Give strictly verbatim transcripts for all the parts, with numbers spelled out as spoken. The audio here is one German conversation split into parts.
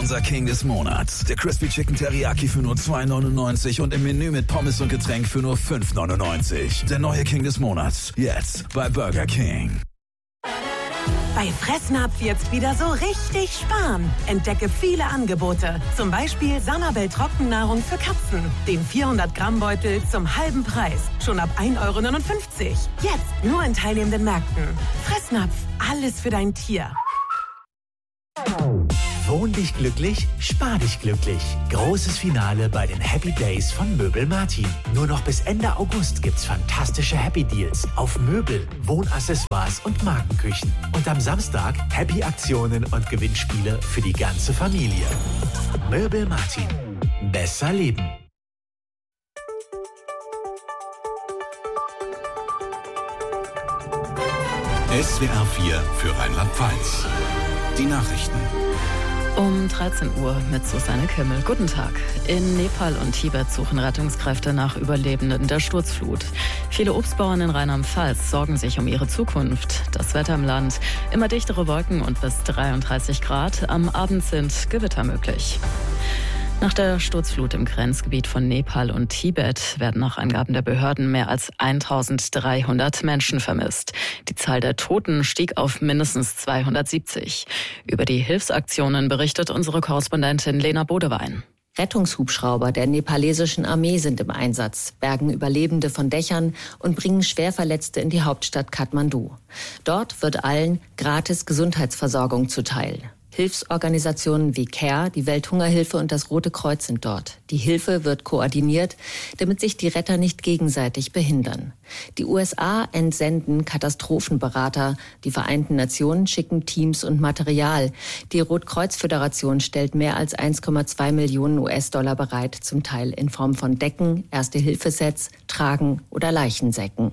unser King des Monats. Der Crispy Chicken Teriyaki für nur zwei neunundneunzig und im Menü mit Pommes und Getränk für nur fünf neunundneunzig. Der neue King des Monats. Jetzt bei Burger King. Bei Fressnapf jetzt wieder so richtig sparen. Entdecke viele Angebote. Zum Beispiel Sanabel Trockennahrung für Katzen. Den vierhundert Gramm Beutel zum halben Preis. Schon ab ein Euro neunundfünfzig. Jetzt nur in teilnehmenden Märkten. Fressnapf. Alles für dein Tier. Wohn dich glücklich, spar dich glücklich. Großes Finale bei den Happy Days von Möbel Martin. Nur noch bis Ende August gibt's fantastische Happy Deals auf Möbel, Wohnaccessoires und Markenküchen. Und am Samstag Happy Aktionen und Gewinnspiele für die ganze Familie. Möbel Martin. Besser leben. S W R vier für Rheinland-Pfalz. Die Nachrichten. Um dreizehn Uhr mit Susanne Kimmel. Guten Tag. In Nepal und Tibet suchen Rettungskräfte nach Überlebenden der Sturzflut. Viele Obstbauern in Rheinland-Pfalz sorgen sich um ihre Zukunft. Das Wetter im Land: immer dichtere Wolken und bis dreiunddreißig Grad. Am Abend sind Gewitter möglich. Nach der Sturzflut im Grenzgebiet von Nepal und Tibet werden nach Angaben der Behörden mehr als eintausenddreihundert Menschen vermisst. Die Zahl der Toten stieg auf mindestens zweihundertsiebzig. Über die Hilfsaktionen berichtet unsere Korrespondentin Lena Bodewein. Rettungshubschrauber der nepalesischen Armee sind im Einsatz, bergen Überlebende von Dächern und bringen Schwerverletzte in die Hauptstadt Kathmandu. Dort wird allen gratis Gesundheitsversorgung zuteil. Hilfsorganisationen wie CARE, die Welthungerhilfe und das Rote Kreuz sind dort. Die Hilfe wird koordiniert, damit sich die Retter nicht gegenseitig behindern. Die U S A entsenden Katastrophenberater. Die Vereinten Nationen schicken Teams und Material. Die Rotkreuz-Föderation stellt mehr als eins Komma zwei Millionen U S-Dollar bereit, zum Teil in Form von Decken, Erste-Hilfe-Sets, Tragen oder Leichensäcken.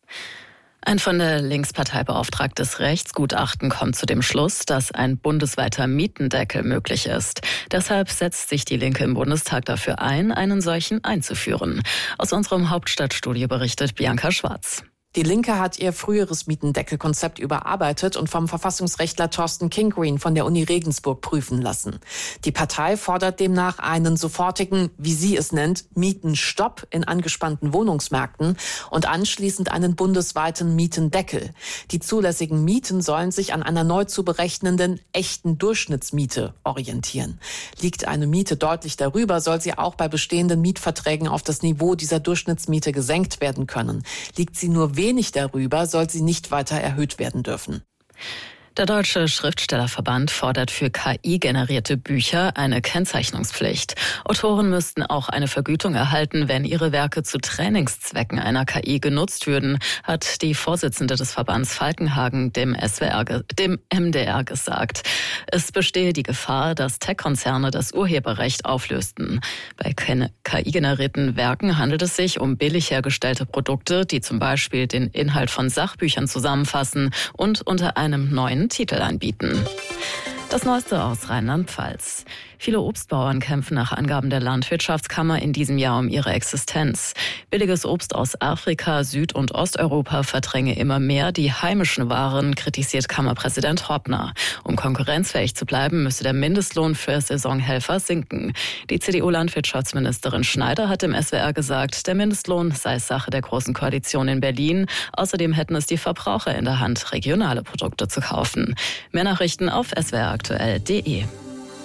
Ein von der Linkspartei beauftragtes Rechtsgutachten kommt zu dem Schluss, dass ein bundesweiter Mietendeckel möglich ist. Deshalb setzt sich die Linke im Bundestag dafür ein, einen solchen einzuführen. Aus unserem Hauptstadtstudio berichtet Bianca Schwarz. Die Linke hat ihr früheres Mietendeckelkonzept überarbeitet und vom Verfassungsrechtler Thorsten Kingreen von der Uni Regensburg prüfen lassen. Die Partei fordert demnach einen sofortigen, wie sie es nennt, Mietenstopp in angespannten Wohnungsmärkten und anschließend einen bundesweiten Mietendeckel. Die zulässigen Mieten sollen sich an einer neu zu berechnenden echten Durchschnittsmiete orientieren. Liegt eine Miete deutlich darüber, soll sie auch bei bestehenden Mietverträgen auf das Niveau dieser Durchschnittsmiete gesenkt werden können. Liegt sie nur wenig darüber, soll sie nicht weiter erhöht werden dürfen. Der Deutsche Schriftstellerverband fordert für K I-generierte Bücher eine Kennzeichnungspflicht. Autoren müssten auch eine Vergütung erhalten, wenn ihre Werke zu Trainingszwecken einer K I genutzt würden, hat die Vorsitzende des Verbands Falkenhagen dem S W R, dem M D R gesagt. Es bestehe die Gefahr, dass Tech-Konzerne das Urheberrecht auflösten. Bei K I-generierten Werken handelt es sich um billig hergestellte Produkte, die zum Beispiel den Inhalt von Sachbüchern zusammenfassen und unter einem neuen Titel anbieten. Das Neueste aus Rheinland-Pfalz. Viele Obstbauern kämpfen nach Angaben der Landwirtschaftskammer in diesem Jahr um ihre Existenz. Billiges Obst aus Afrika, Süd- und Osteuropa verdränge immer mehr die heimischen Waren, kritisiert Kammerpräsident Hoppner. Um konkurrenzfähig zu bleiben, müsse der Mindestlohn für Saisonhelfer sinken. Die C D U-Landwirtschaftsministerin Schneider hat im S W R gesagt, der Mindestlohn sei Sache der Großen Koalition in Berlin. Außerdem hätten es die Verbraucher in der Hand, regionale Produkte zu kaufen. Mehr Nachrichten auf s w r aktuell punkt d e.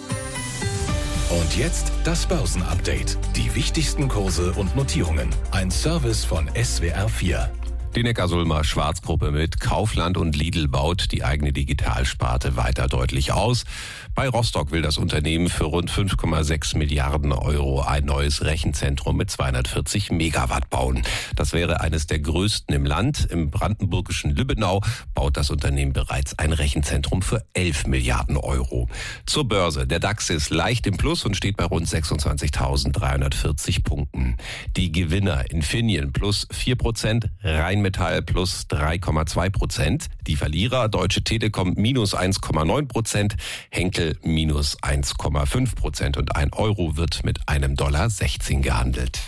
Und jetzt das Börsenupdate. Die wichtigsten Kurse und Notierungen. Ein Service von S W R vier. Die Neckarsulmer Schwarzgruppe mit Kaufland und Lidl baut die eigene Digitalsparte weiter deutlich aus. Bei Rostock will das Unternehmen für rund fünf Komma sechs Milliarden Euro ein neues Rechenzentrum mit zweihundertvierzig Megawatt bauen. Das wäre eines der größten im Land. Im brandenburgischen Lübbenau baut das Unternehmen bereits ein Rechenzentrum für elf Milliarden Euro. Zur Börse. Der DAX ist leicht im Plus und steht bei rund sechsundzwanzigtausenddreihundertvierzig Punkten. Die Gewinner: Infineon plus vier Prozent, Rheinmetall plus drei Komma zwei Prozent. Die Verlierer: Deutsche Telekom minus eins Komma neun Prozent, Henkel minus eins Komma fünf Prozent und ein Euro wird mit einem Dollar sechzehn gehandelt.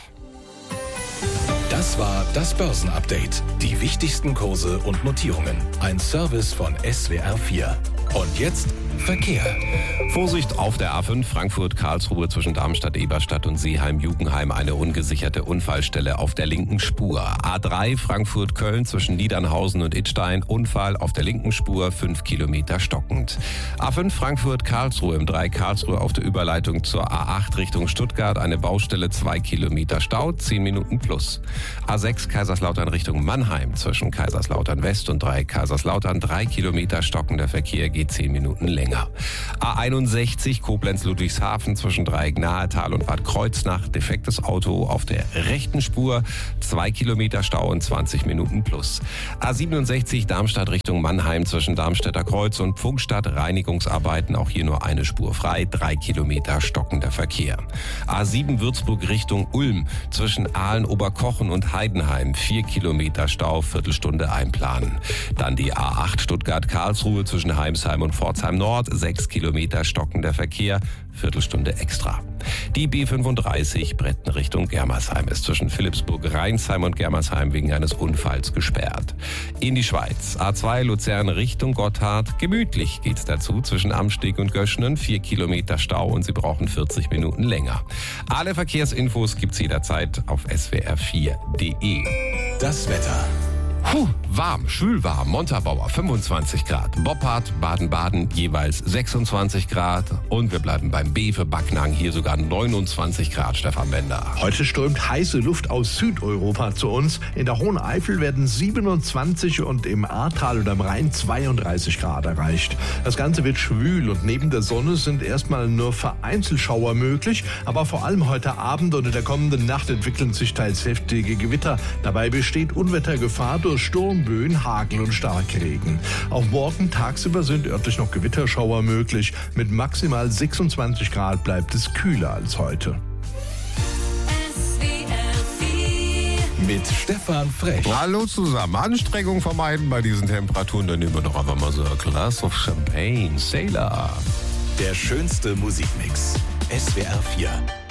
Das war das Börsenupdate. Die wichtigsten Kurse und Notierungen. Ein Service von S W R vier. Und jetzt Verkehr. Vorsicht auf der A fünf Frankfurt-Karlsruhe zwischen Darmstadt-Eberstadt und Seeheim-Jugenheim. Eine ungesicherte Unfallstelle auf der linken Spur. A drei Frankfurt-Köln zwischen Niedernhausen und Idstein. Unfall auf der linken Spur, fünf Kilometer stockend. A fünf Frankfurt-Karlsruhe im drei Karlsruhe auf der Überleitung zur A acht Richtung Stuttgart. Eine Baustelle, zwei Kilometer Stau, zehn Minuten plus. A sechs Kaiserslautern Richtung Mannheim zwischen Kaiserslautern West und drei Kaiserslautern. drei Kilometer stockender Verkehr, geht zehn Minuten länger. A einundsechzig Koblenz-Ludwigshafen zwischen Dreieck-Nahetal und Bad Kreuznach. Defektes Auto auf der rechten Spur. zwei Kilometer Stau und zwanzig Minuten plus. A siebenundsechzig Darmstadt Richtung Mannheim zwischen Darmstädter Kreuz und Pfungstadt. Reinigungsarbeiten, auch hier nur eine Spur frei. drei Kilometer stockender Verkehr. A sieben Würzburg Richtung Ulm zwischen Aalen-Oberkochen und Heidenheim. vier Kilometer Stau, Viertelstunde einplanen. Dann die A acht Stuttgart-Karlsruhe zwischen Heimsheim und Pforzheim Nord. sechs Kilometer stockender Verkehr, Viertelstunde extra. Die B fünfunddreißig Bretten Richtung Germersheim ist zwischen Philippsburg, Rheinsheim und Germersheim wegen eines Unfalls gesperrt. In die Schweiz. A zwei Luzern Richtung Gotthard. Gemütlich geht's dazu zwischen Amsteg und Göschenen. vier Kilometer Stau und Sie brauchen vierzig Minuten länger. Alle Verkehrsinfos gibt's jederzeit auf S W R vier punkt de. Das Wetter. Puh, warm, schwülwarm, Montabaur fünfundzwanzig Grad, Boppard, Baden-Baden jeweils sechsundzwanzig Grad und wir bleiben beim B für Backnang, hier sogar neunundzwanzig Grad, Stefan Bender. Heute strömt heiße Luft aus Südeuropa zu uns. In der Hohen Eifel werden siebenundzwanzig und im Ahrtal und am Rhein zweiunddreißig Grad erreicht. Das Ganze wird schwül und neben der Sonne sind erstmal nur vereinzelt Schauer möglich, aber vor allem heute Abend und in der kommenden Nacht entwickeln sich teils heftige Gewitter. Dabei besteht Unwettergefahr durch Sturmböen, Hagel und Starkregen. Auch morgen tagsüber sind örtlich noch Gewitterschauer möglich. Mit maximal sechsundzwanzig Grad bleibt es kühler als heute. Mit Stefan Frech. Hallo zusammen. Anstrengung vermeiden bei diesen Temperaturen. Dann nehmen wir doch einfach mal so ein Glas of Champagne. Sailor. Der schönste Musikmix. S W R vier.